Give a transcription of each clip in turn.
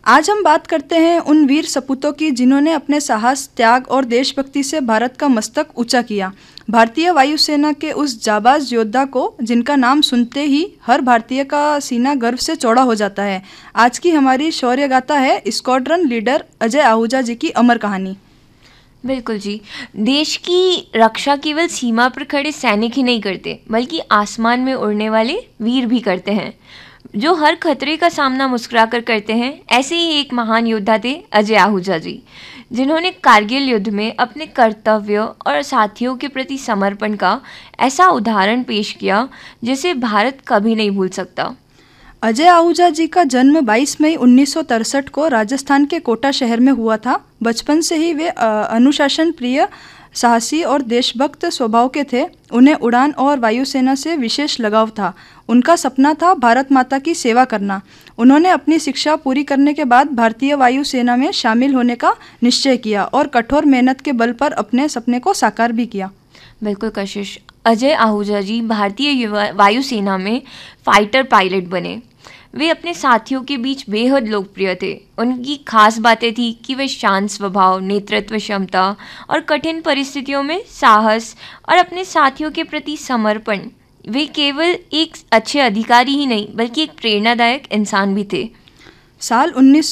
आज हम बात करते हैं उन वीर सपूतों की जिन्होंने अपने साहस, त्याग और देशभक्ति से भारत का मस्तक ऊंचा किया। भारतीय वायुसेना के उस जाबाज योद्धा को जिनका नाम सुनते ही हर भारतीय का सीना गर्व से चौड़ा हो जाता है। आज की हमारी शौर्य गाथा है स्क्वाड्रन लीडर अजय आहूजा जी की अमर कहानी। बिल्कुल जी। देश की रक्षा केवल सीमा पर खड़े सैनिक ही नहीं करते, बल्कि आसमान में उड़ने वाले वीर भी करते हैं, जो हर खतरे का सामना मुस्कुराकर करते हैं। ऐसे ही एक महान योद्धा थे अजय आहूजा जी, जिन्होंने कारगिल युद्ध में अपने कर्तव्य और साथियों के प्रति समर्पण का ऐसा उदाहरण पेश किया जिसे भारत कभी नहीं भूल सकता। अजय आहूजा जी का जन्म 22 मई 1963 को राजस्थान के कोटा शहर में हुआ था। बचपन से ही वे अनुशासन प्रिय, साहसी और देशभक्त स्वभाव के थे। उन्हें उड़ान और वायुसेना से विशेष लगाव था। उनका सपना था भारत माता की सेवा करना। उन्होंने अपनी शिक्षा पूरी करने के बाद भारतीय वायुसेना में शामिल होने का निश्चय किया और कठोर मेहनत के बल पर अपने सपने को साकार भी किया। बिल्कुल कशिश। अजय आहूजा जी भारतीय वायुसेना में फाइटर पायलट बने। वे अपने साथियों के बीच बेहद लोकप्रिय थे। उनकी खास बातें थी कि वे शांत स्वभाव, नेतृत्व क्षमता और कठिन परिस्थितियों में साहस और अपने साथियों के प्रति समर्पण। वे केवल एक अच्छे अधिकारी ही नहीं, बल्कि एक प्रेरणादायक इंसान भी थे। साल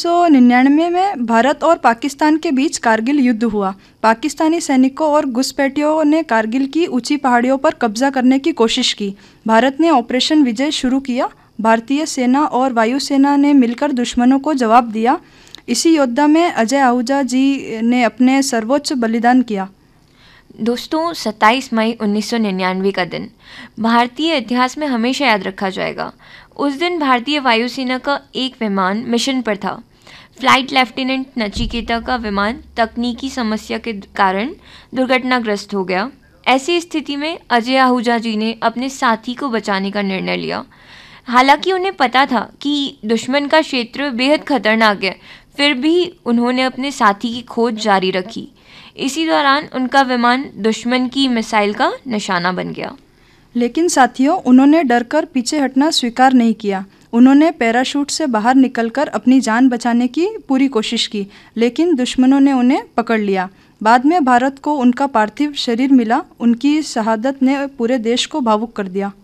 1999 में भारत और पाकिस्तान के बीच कारगिल युद्ध हुआ। पाकिस्तानी सैनिकों और घुसपैठियों ने कारगिल की ऊंची पहाड़ियों पर कब्जा करने की कोशिश की। भारत ने ऑपरेशन विजय शुरू किया। भारतीय सेना और वायुसेना ने मिलकर दुश्मनों को जवाब दिया। इसी योद्धा में अजय आहूजा जी ने अपने सर्वोच्च बलिदान किया। दोस्तों, 27 मई 1999 का दिन भारतीय इतिहास में हमेशा याद रखा जाएगा। उस दिन भारतीय वायुसेना का एक विमान मिशन पर था। फ्लाइट लेफ्टिनेंट नचिकेता का विमान तकनीकी समस्या के कारण दुर्घटनाग्रस्त हो गया। ऐसी स्थिति में अजय आहूजा जी ने अपने साथी को बचाने का निर्णय लिया। हालांकि उन्हें पता था कि दुश्मन का क्षेत्र बेहद खतरनाक है, फिर भी उन्होंने अपने साथी की खोज जारी रखी। इसी दौरान उनका विमान दुश्मन की मिसाइल का निशाना बन गया। लेकिन साथियों, उन्होंने डरकर पीछे हटना स्वीकार नहीं किया। उन्होंने पैराशूट से बाहर निकलकर अपनी जान बचाने की पूरी कोशिश की, लेकिन दुश्मनों ने उन्हें पकड़ लिया। बाद में भारत को उनका पार्थिव शरीर मिला। उनकी शहादत ने पूरे देश को भावुक कर दिया।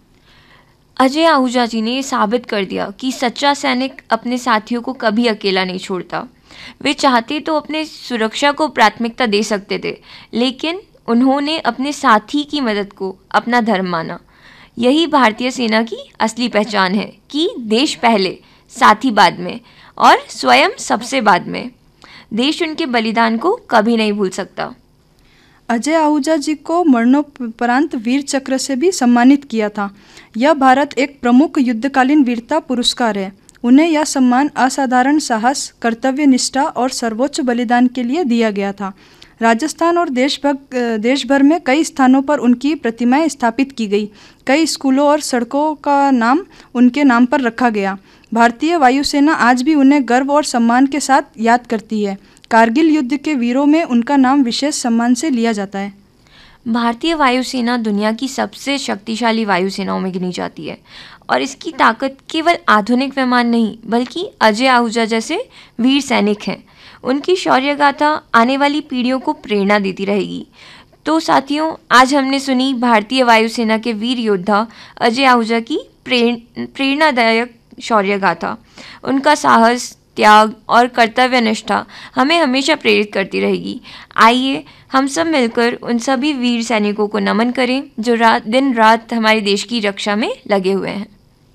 अजय आहूजा जी ने साबित कर दिया कि सच्चा सैनिक अपने साथियों को कभी अकेला नहीं छोड़ता। वे चाहते तो अपने सुरक्षा को प्राथमिकता दे सकते थे, लेकिन उन्होंने अपने साथी की मदद को अपना धर्म माना। यही भारतीय सेना की असली पहचान है कि देश पहले, साथी बाद में और स्वयं सबसे बाद में। देश उनके बलिदान को कभी नहीं भूल सकता। अजय आहूजा जी को मरणोपरांत वीर चक्र से भी सम्मानित किया था। यह भारत एक प्रमुख युद्धकालीन वीरता पुरस्कार है। उन्हें यह सम्मान असाधारण साहस, कर्तव्य निष्ठा और सर्वोच्च बलिदान के लिए दिया गया था। राजस्थान और देश भर में कई स्थानों पर उनकी प्रतिमाएं स्थापित की गई। कई स्कूलों और सड़कों का नाम उनके नाम पर रखा गया। भारतीय वायुसेना आज भी उन्हें गर्व और सम्मान के साथ याद करती है। कारगिल युद्ध के वीरों में उनका नाम विशेष सम्मान से लिया जाता है। भारतीय वायुसेना दुनिया की सबसे शक्तिशाली वायुसेनाओं में गिनी जाती है और इसकी ताकत केवल आधुनिक विमान नहीं, बल्कि अजय आहूजा जैसे वीर सैनिक हैं। उनकी शौर्य गाथा आने वाली पीढ़ियों को प्रेरणा देती रहेगी। तो साथियों, आज हमने सुनी भारतीय वायुसेना के वीर योद्धा अजय आहूजा की प्रेरणादायक शौर्य गाथा। उनका साहस, त्याग और कर्तव्य निष्ठा हमें हमेशा प्रेरित करती रहेगी। आइए हम सब मिलकर उन सभी वीर सैनिकों को नमन करें जो दिन रात हमारे देश की रक्षा में लगे हुए हैं।